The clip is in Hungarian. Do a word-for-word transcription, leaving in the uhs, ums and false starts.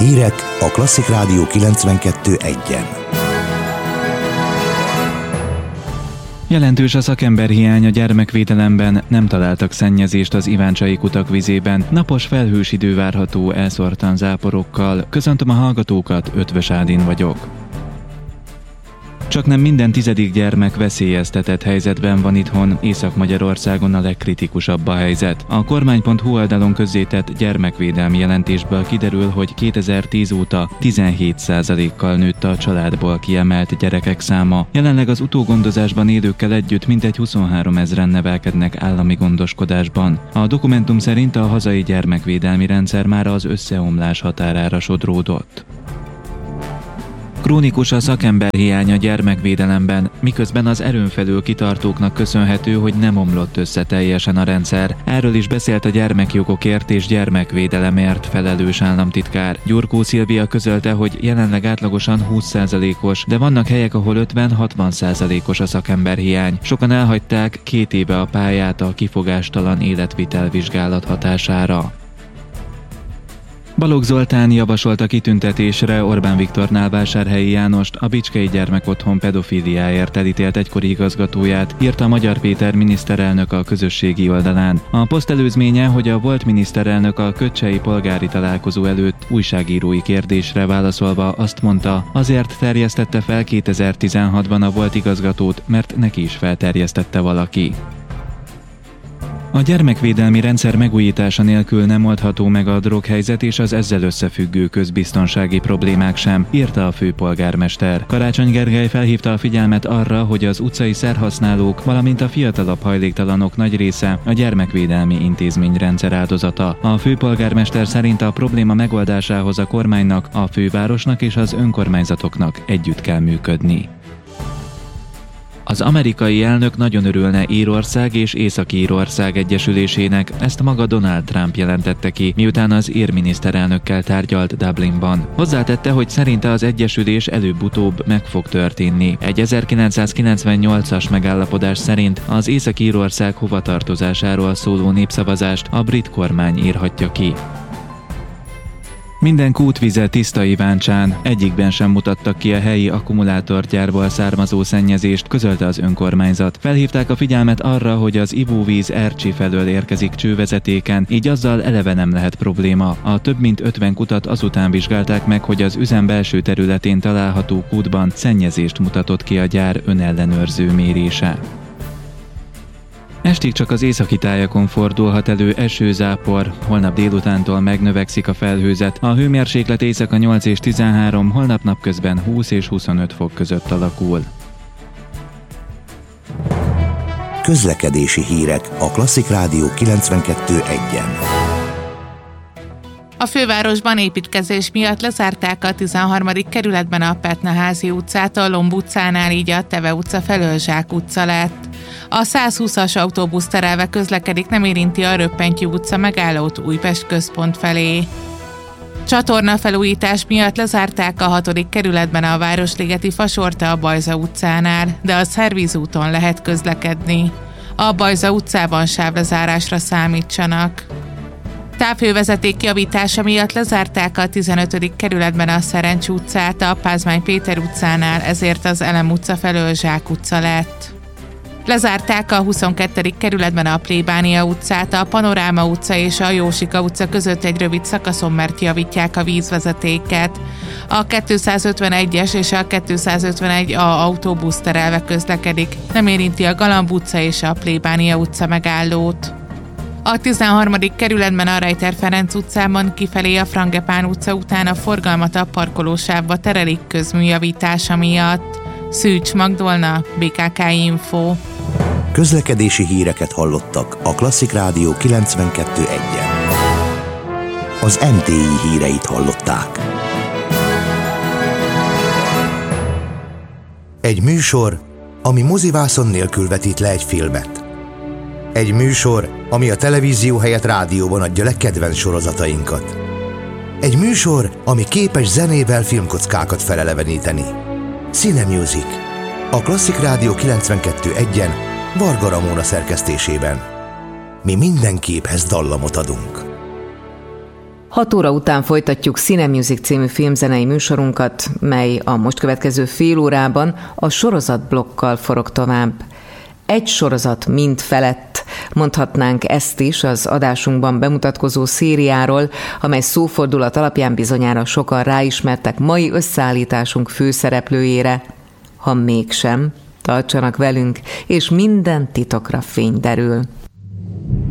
Hírek a Klasszik Rádió kilencvenkettő egyen. Jelentős a szakemberhiány a gyermekvédelemben, nem találtak szennyezést az iváncsai kutak vizében. Napos felhős idő várható elszórtan záporokkal. Köszöntöm a hallgatókat, Ötvös Ádin vagyok. Csaknem minden tizedik gyermek veszélyeztetett helyzetben van itthon, Észak-Magyarországon a legkritikusabb a helyzet. A kormány pont hu oldalon közzétett gyermekvédelmi jelentésből kiderül, hogy kétezer-tíz óta tizenhét százalékkal nőtt a családból kiemelt gyerekek száma. Jelenleg az utógondozásban élőkkel együtt mintegy huszonhárom ezren nevelkednek állami gondoskodásban. A dokumentum szerint a hazai gyermekvédelmi rendszer már az összeomlás határára sodródott. Krónikus a szakemberhiány a gyermekvédelemben, miközben az erőn felül kitartóknak köszönhető, hogy nem omlott össze teljesen a rendszer. Erről is beszélt a gyermekjogokért és gyermekvédelemért felelős államtitkár. Gyurkó Szilvia közölte, hogy jelenleg átlagosan húsz százalékos, de vannak helyek, ahol ötven-hatvan százalékos a szakemberhiány. Sokan elhagyták két éve a pályát a kifogástalan életvitel vizsgálat hatására. Balogh Zoltán javasolta kitüntetésre Orbán Viktornál Vásárhelyi Jánost, a Bicskei Gyermekotthon pedofíliáért elítélt egykori igazgatóját, írta Magyar Péter miniszterelnök a közösségi oldalán. A poszt előzménye, hogy a volt miniszterelnök a köcsei polgári találkozó előtt újságírói kérdésre válaszolva azt mondta, azért terjesztette fel kétezer-tizenhatban a volt igazgatót, mert neki is felterjesztette valaki. A gyermekvédelmi rendszer megújítása nélkül nem oldható meg a droghelyzet és az ezzel összefüggő közbiztonsági problémák sem, írta a főpolgármester. Karácsony Gergely felhívta a figyelmet arra, hogy az utcai szerhasználók, valamint a fiatalabb hajléktalanok nagy része a gyermekvédelmi intézményrendszer áldozata. A főpolgármester szerint a probléma megoldásához a kormánynak, a fővárosnak és az önkormányzatoknak együtt kell működni. Az amerikai elnök nagyon örülne Írország és Észak-Írország egyesülésének, ezt maga Donald Trump jelentette ki, miután az ír miniszterelnökkel tárgyalt Dublinban. Hozzátette, hogy szerinte az egyesülés előbb-utóbb meg fog történni. Egy ezerkilencszázkilencvennyolcas megállapodás szerint az Észak-Írország hovatartozásáról szóló népszavazást a brit kormány írhatja ki. Minden kútvize tiszta Iváncsán, egyikben sem mutattak ki a helyi akkumulátorgyárból származó szennyezést, közölte az önkormányzat. Felhívták a figyelmet arra, hogy az ivóvíz Ercsi felől érkezik csővezetéken, így azzal eleve nem lehet probléma. A több mint ötven kutat azután vizsgálták meg, hogy az üzem belső területén található kútban szennyezést mutatott ki a gyár önellenőrző mérése. Estig csak az északi tájakon fordulhat elő esőzápor, holnap délutántól megnövekszik a felhőzet, a hőmérséklet éjszaka nyolc és tizenhárom, holnap napközben húsz és huszonöt fok között alakul. Közlekedési hírek a Klasszik Rádió kilencvenkettő egyen. A fővárosban építkezés miatt lezárták a tizenharmadik kerületben a Petnaházi utcát, a Lomb utcánál, így a Teve utca felől Zsák utca lett. A százhúszas autóbusz terelve közlekedik, nem érinti a Röppentyű utca megállót Újpest központ felé. Csatornafelújítás miatt lezárták a hatodik kerületben a Városligeti Fasorta a Bajza utcánál, de a Szervízúton lehet közlekedni. A Bajza utcában sávlezárásra számítsanak. Távhővezeték javítása miatt lezárták a tizenötödik kerületben a Szerencs utcát, a Pázmány Péter utcánál, ezért az Elem utca felől Zsák utca lett. Lezárták a huszonkettedik kerületben a Plébánia utcát, a Panoráma utca és a Jósika utca között egy rövid szakaszon, mert javítják a vízvezetéket. A kétszázötvenegyes és a kétszázötvenegy A autóbusz terelve közlekedik, nem érinti a Galamb utca és a Plébánia utca megállót. A tizenharmadik kerületben a Rejter Ferenc utcában kifelé a Frangepán utca után a forgalmat a parkolósávba terelik közműjavítása miatt. Szűcs Magdolna, bé ká ká Info. Közlekedési híreket hallottak a Klasszik Rádió kilencvenkettő egyen. Az em té i híreit hallották. Egy műsor, ami mozivászon nélkül vetít le egy filmet. Egy műsor, ami a televízió helyett rádióban adja le kedvenc sorozatainkat. Egy műsor, ami képes zenével filmkockákat feleleveníteni. Cinemusic. A Klasszik Rádió kilencvenkettő egyen Varga Ramóna szerkesztésében. Mi minden képhez dallamot adunk. Hat óra után folytatjuk Cine Music című filmzenei műsorunkat, mely a most következő fél órában a sorozatblokkal forog tovább. Egy sorozat mind felett, mondhatnánk ezt is az adásunkban bemutatkozó szériáról, amely szófordulat alapján bizonyára sokan ráismertek mai összeállításunk főszereplőjére. Ha mégsem, tartsanak velünk, és minden titokra fény derül.